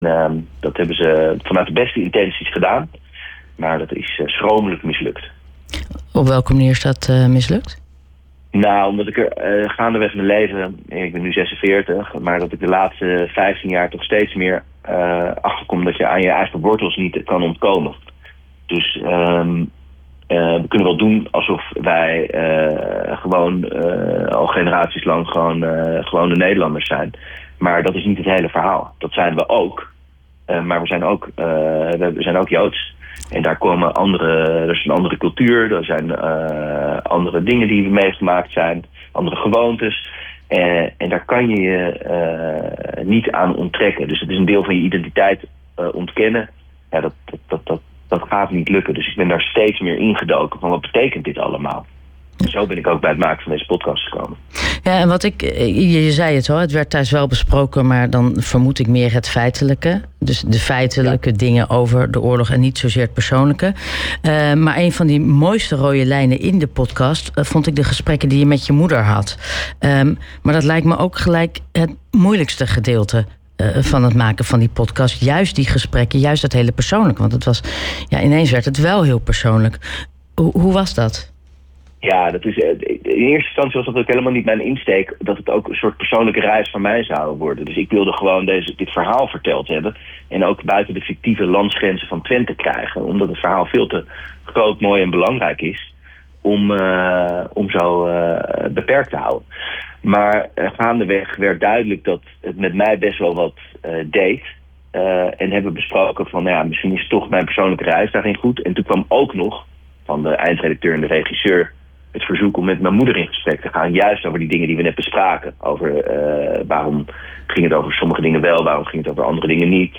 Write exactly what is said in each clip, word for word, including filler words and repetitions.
Uh, dat hebben ze vanuit de beste intenties gedaan. Maar dat is uh, schromelijk mislukt. Op welke manier is dat uh, mislukt? Nou, omdat ik er uh, gaandeweg mijn leven, ik ben nu zesenveertig, maar dat ik de laatste vijftien jaar toch steeds meer uh, achterkom dat je aan je eigen wortels niet kan ontkomen. Dus um, uh, we kunnen wel doen alsof wij uh, gewoon uh, al generaties lang gewoon uh, gewone Nederlanders zijn. Maar dat is niet het hele verhaal. Dat zijn we ook. Uh, maar we zijn ook, uh, we zijn ook Joods. En daar komen andere, er is een andere cultuur, er zijn uh, andere dingen die meegemaakt zijn, andere gewoontes. Uh, en daar kan je je uh, niet aan onttrekken. Dus het is een deel van je identiteit uh, ontkennen. Ja, dat, dat, dat, dat, dat gaat niet lukken. Dus ik ben daar steeds meer ingedoken van wat betekent dit allemaal. Zo ben ik ook bij het maken van deze podcast gekomen. Ja, en wat ik, je, je zei het hoor, het werd thuis wel besproken, maar dan vermoed ik meer het feitelijke. Dus de feitelijke ja. dingen over de oorlog en niet zozeer het persoonlijke. Uh, maar een van die mooiste rode lijnen in de podcast uh, vond ik de gesprekken die je met je moeder had. Um, maar dat lijkt me ook gelijk het moeilijkste gedeelte uh, van het maken van die podcast. Juist die gesprekken, juist dat hele persoonlijke. Want het was, ja, ineens werd het wel heel persoonlijk. Hoe, hoe was dat? Ja, dat is, in eerste instantie was dat ook helemaal niet mijn insteek dat het ook een soort persoonlijke reis van mij zou worden. Dus ik wilde gewoon deze, dit verhaal verteld hebben en ook buiten de fictieve landsgrenzen van Twente krijgen. Omdat het verhaal veel te groot, mooi en belangrijk is om, uh, om zo uh, beperkt te houden. Maar uh, gaandeweg werd duidelijk dat het met mij best wel wat uh, deed. Uh, en hebben besproken van, nou ja, misschien is toch mijn persoonlijke reis daarin goed. En toen kwam ook nog van de eindredacteur en de regisseur het verzoek om met mijn moeder in gesprek te gaan. Juist over die dingen die we net bespraken. Over uh, waarom ging het over sommige dingen wel, waarom ging het over andere dingen niet.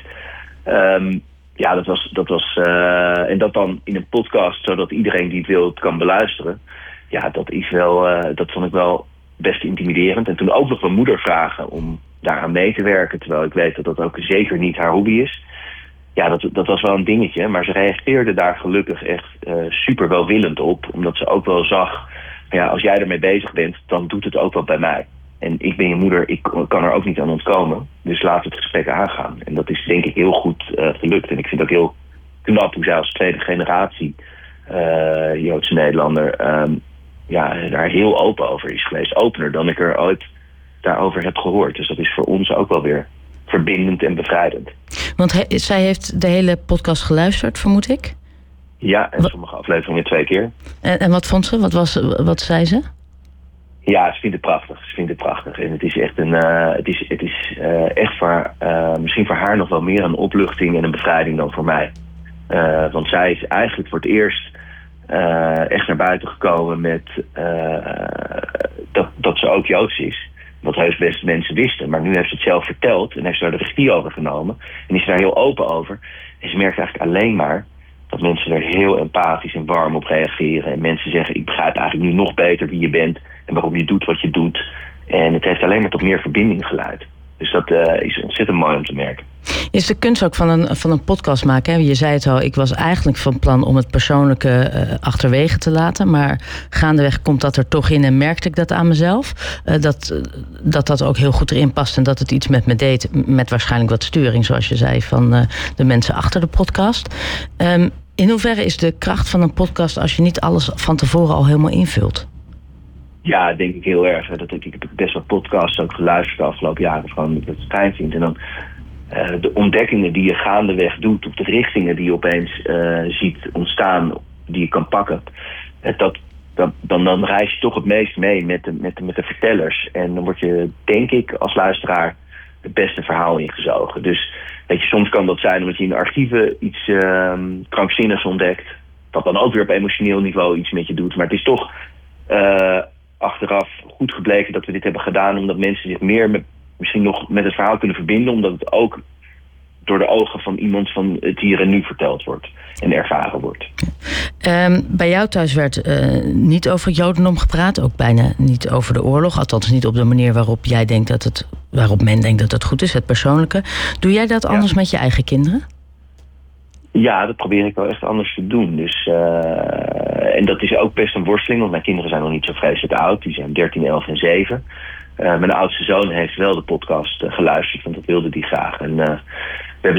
Um, ja, dat was... Dat was uh, en dat dan in een podcast, zodat iedereen die het wil het kan beluisteren. Ja, dat is wel... Uh, dat vond ik wel best intimiderend. En toen ook nog mijn moeder vragen om daaraan mee te werken. Terwijl ik weet dat dat ook zeker niet haar hobby is. Ja, dat, dat was wel een dingetje. Maar ze reageerde daar gelukkig echt uh, super welwillend op. Omdat ze ook wel zag, ja, als jij ermee bezig bent, dan doet het ook wat bij mij. En ik ben je moeder, ik kan er ook niet aan ontkomen. Dus laten we het gesprek aangaan. En dat is denk ik heel goed uh, gelukt. En ik vind het ook heel knap hoe zij als tweede generatie uh, Joodse Nederlander um, ja, daar heel open over is geweest. Opener dan ik er ooit daarover heb gehoord. Dus dat is voor ons ook wel weer verbindend en bevrijdend. Want he, zij heeft de hele podcast geluisterd, vermoed ik? Ja, en sommige afleveringen twee keer. En, en wat vond ze? Wat, was, wat zei ze? Ja, ze vindt het prachtig. Ze vindt het prachtig. En het is echt een, uh, het is, het is uh, echt voor, uh, misschien voor haar nog wel meer een opluchting en een bevrijding dan voor mij. Uh, want zij is eigenlijk voor het eerst uh, echt naar buiten gekomen met uh, dat, dat ze ook Joods is. Wat heus best mensen wisten. Maar nu heeft ze het zelf verteld en heeft ze daar de regie over genomen. En is ze daar heel open over. En ze merkt eigenlijk alleen maar dat mensen er heel empathisch en warm op reageren. En mensen zeggen, ik begrijp eigenlijk nu nog beter wie je bent en waarom je doet wat je doet. En het heeft alleen maar tot meer verbinding geleid. Dus dat uh, is ontzettend mooi om te merken. Is de kunst ook van een, van een podcast maken? Hè? Je zei het al, ik was eigenlijk van plan om het persoonlijke uh, achterwege te laten. Maar gaandeweg komt dat er toch in en merkte ik dat aan mezelf. Uh, dat, uh, dat dat ook heel goed erin past en dat het iets met me deed. Met waarschijnlijk wat sturing, zoals je zei, van uh, de mensen achter de podcast. Um, in hoeverre is de kracht van een podcast als je niet alles van tevoren al helemaal invult? Ja, denk ik heel erg. Dat ik, ik heb best wel podcasts ook geluisterd de afgelopen jaren. Gewoon dat ik het fijn vind. En dan uh, de ontdekkingen die je gaandeweg doet, of de richtingen die je opeens uh, ziet ontstaan, die je kan pakken. Uh, dat, dat, dan, dan reis je toch het meest mee met de, met, de, met de vertellers. En dan word je, denk ik, als luisteraar het beste verhaal ingezogen. Dus weet je, soms kan dat zijn omdat je in de archieven iets uh, krankzinnigs ontdekt. Dat dan ook weer op emotioneel niveau iets met je doet. Maar het is toch Uh, achteraf goed gebleken dat we dit hebben gedaan omdat mensen zich meer met, misschien nog met het verhaal kunnen verbinden, omdat het ook door de ogen van iemand van het hier en nu verteld wordt en ervaren wordt. Um, bij jou thuis werd uh, niet over het Jodendom gepraat, ook bijna niet over de oorlog, althans niet op de manier waarop jij denkt dat het, waarop men denkt dat het goed is, het persoonlijke. Doe jij dat anders ja. met je eigen kinderen? Ja, dat probeer ik wel echt anders te doen. Dus, uh, en dat is ook best een worsteling, want mijn kinderen zijn nog niet zo vreselijk oud. Die zijn dertien, elf en zeven. Uh, mijn oudste zoon heeft wel de podcast uh, geluisterd, want dat wilde hij graag. En uh,